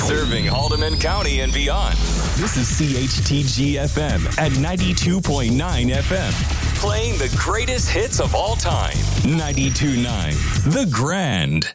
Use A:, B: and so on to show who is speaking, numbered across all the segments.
A: Serving Haldeman County and beyond. This is CHTG-FM at 92.9 FM. Playing the greatest hits of all time. 92.9 The Grand.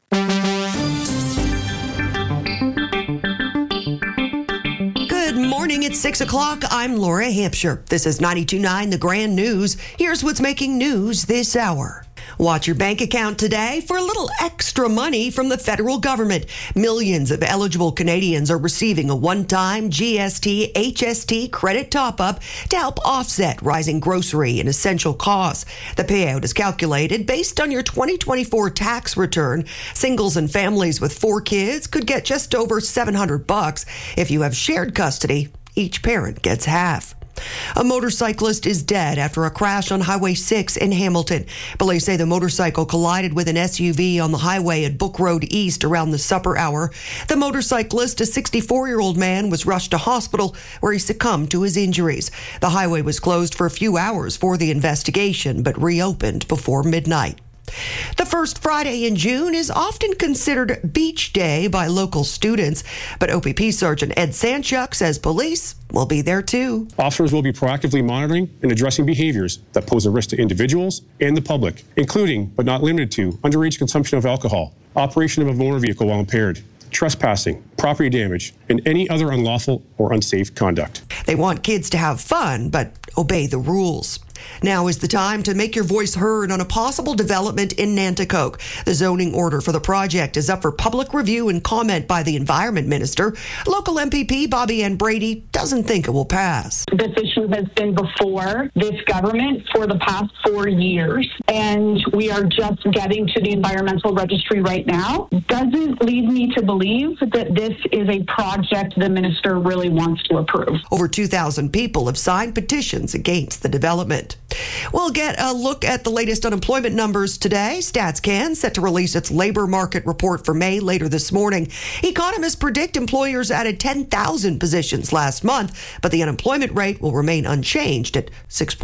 B: Good morning. It's 6 o'clock. I'm Laura Hampshire. This is 92.9 The Grand News. Here's what's making news this hour. Watch your bank account today for a little extra money from the federal government. Millions of eligible Canadians are receiving a one-time GST HST credit top-up to help offset rising grocery and essential costs. The payout is calculated based on your 2024 tax return. Singles and families with 4 kids could get just over $700. If you have shared custody, each parent gets half. A motorcyclist is dead after a crash on Highway 6 in Hamilton. Police say the motorcycle collided with an SUV on the highway at Book Road East around the supper hour. The motorcyclist, a 64-year-old man, was rushed to hospital where he succumbed to his injuries. The highway was closed for a few hours for the investigation, but reopened before midnight. The first Friday in June is often considered Beach Day by local students, but OPP Sergeant Ed Sanchuk says police will be there too.
C: Officers will be proactively monitoring and addressing behaviors that pose a risk to individuals and the public, including, but not limited to, underage consumption of alcohol, operation of a motor vehicle while impaired, trespassing, property damage, and any other unlawful or unsafe conduct.
B: They want kids to have fun, but obey the rules. Now is the time to make your voice heard on a possible development in Nanticoke. The zoning order for the project is up for public review and comment by the Environment Minister. Local MPP Bobby Ann Brady doesn't think it will pass.
D: This issue has been before this government for the past 4 years, and we are just getting to the environmental registry right now. Doesn't lead me to believe that this is a project the minister really wants to approve.
B: Over 2,000 people have signed petitions against the development. We'll get a look at the latest unemployment numbers today. StatsCan set to release its labor market report for May later this morning. Economists predict employers added 10,000 positions last month, but the unemployment rate will remain unchanged at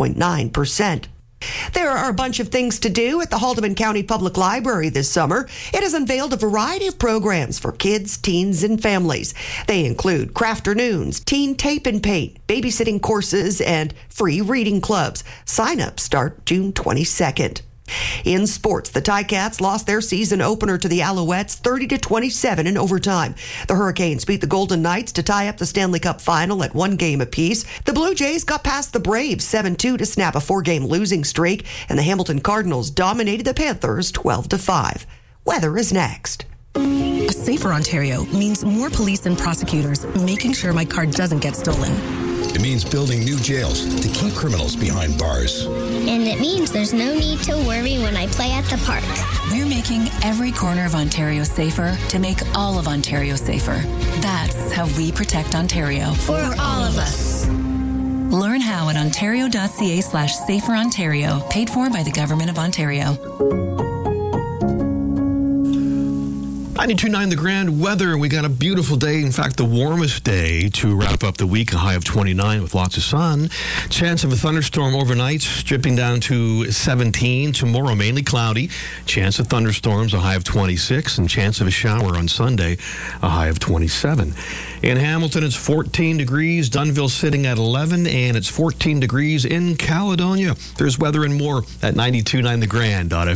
B: 6.9%. There are a bunch of things to do at the Haldeman County Public Library this summer. It has unveiled a variety of programs for kids, teens, and families. They include Crafternoons, Teen Tape and Paint, babysitting courses, and free reading clubs. Sign-ups start June 22nd. In sports, the Ticats lost their season opener to the Alouettes 30-27 in overtime. The Hurricanes beat the Golden Knights to tie up the Stanley Cup final at 1 game apiece. The Blue Jays got past the Braves 7-2 to snap a 4-game losing streak, and the Hamilton Cardinals dominated the Panthers 12-5. Weather is next.
E: A safer Ontario means more police and prosecutors making sure my car doesn't get stolen.
F: It means building new jails to keep criminals behind bars.
G: And it means there's no need to worry when I play at the park.
H: We're making every corner of Ontario safer to make all of Ontario safer. That's how we protect Ontario.
G: For all of us.
H: Learn how at ontario.ca/saferontario, paid for by the Government of Ontario.
I: 92.9 The Grand weather. We got a beautiful day. In fact, the warmest day to wrap up the week, a high of 29 with lots of sun. Chance of a thunderstorm overnight, dripping down to 17. Tomorrow, mainly cloudy. Chance of thunderstorms, a high of 26. And chance of a shower on Sunday, a high of 27. In Hamilton, it's 14 degrees. Dunnville sitting at 11. And it's 14 degrees in Caledonia. There's weather and more at 92.9 The Grand.fm.